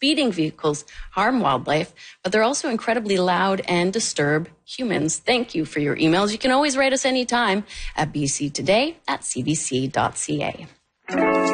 speeding vehicles harm wildlife, but they're also incredibly loud and disturb humans. Thank you for your emails. You can always write us anytime at bctoday@cbc.ca.